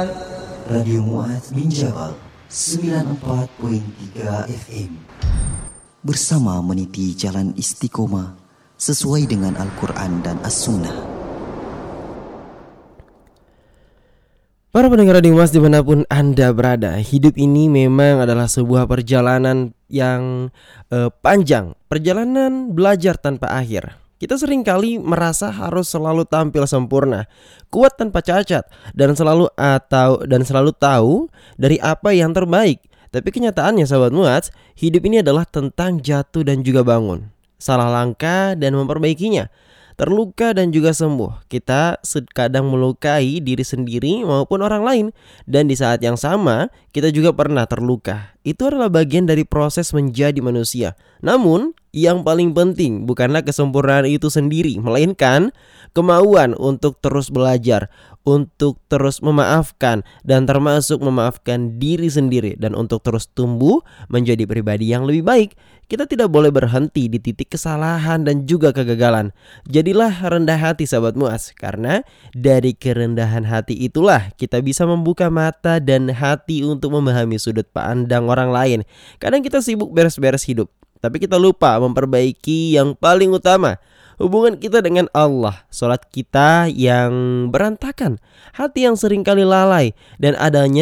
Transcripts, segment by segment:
Radio Mu'adz bin Jabal 94.3 FM bersama meniti jalan istiqomah sesuai dengan Al-Quran dan As-Sunnah. Para pendengar Radio Mu'adz dimanapun Anda berada, hidup ini memang adalah sebuah perjalanan yang panjang, perjalanan belajar tanpa akhir. Kita seringkali merasa harus selalu tampil sempurna, kuat tanpa cacat, dan selalu tahu dari apa yang terbaik. Tapi kenyataannya sahabat Mu'adz, hidup ini adalah tentang jatuh dan juga bangun, salah langkah dan memperbaikinya, terluka dan juga sembuh. Kita kadang melukai diri sendiri maupun orang lain, dan di saat yang sama kita juga pernah terluka. Itu adalah bagian dari proses menjadi manusia. Namun yang paling penting bukanlah kesempurnaan itu sendiri, melainkan kemauan untuk terus belajar, untuk terus memaafkan, dan termasuk memaafkan diri sendiri, dan untuk terus tumbuh menjadi pribadi yang lebih baik. Kita tidak boleh berhenti di titik kesalahan dan juga kegagalan. Jadilah rendah hati sahabat Mu'adz, karena dari kerendahan hati itulah kita bisa membuka mata dan hati untuk memahami sudut pandang orang lain. Kadang kita sibuk beres-beres hidup, tapi kita lupa memperbaiki yang paling utama, hubungan kita dengan Allah, sholat kita yang berantakan, hati yang seringkali lalai, dan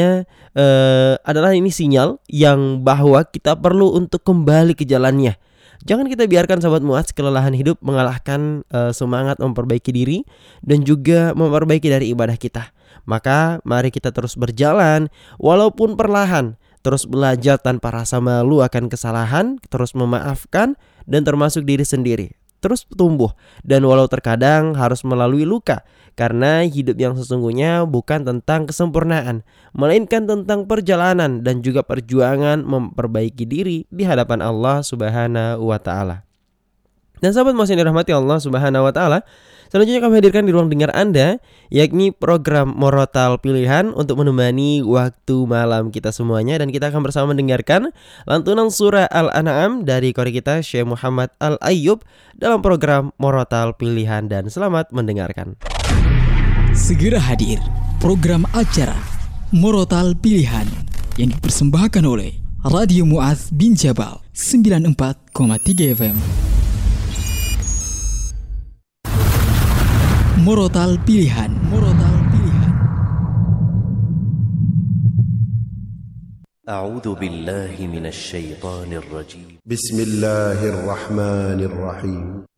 adalah ini sinyal yang bahwa kita perlu untuk kembali ke jalannya. Jangan kita biarkan sahabat Mu'adz kelelahan hidup mengalahkan semangat memperbaiki diri dan juga memperbaiki dari ibadah kita. Maka mari kita terus berjalan walaupun perlahan, terus belajar tanpa rasa malu akan kesalahan, terus memaafkan, dan termasuk diri sendiri, terus tumbuh. Dan walau terkadang harus melalui luka, karena hidup yang sesungguhnya bukan tentang kesempurnaan, melainkan tentang perjalanan dan juga perjuangan memperbaiki diri di hadapan Allah Subhanahu wa ta'ala. Dan sahabat Mu'adz yang dirahmati Allah Subhanahu wa ta'ala, selanjutnya kami hadirkan di ruang dengar Anda, yakni program Murotal Pilihan untuk menemani waktu malam kita semuanya. Dan kita akan bersama mendengarkan lantunan surah Al-An'am dari qori kita Syekh Muhammad Al-Ayyub dalam program Murotal Pilihan. Dan selamat mendengarkan. Segera hadir program acara Murotal Pilihan yang dipersembahkan oleh Radio Mu'adz bin Jabal 94,3 FM. Murotal Pilihan. A'udzu billahi minasy syaithanir rajim. Bismillahirrahmanirrahim.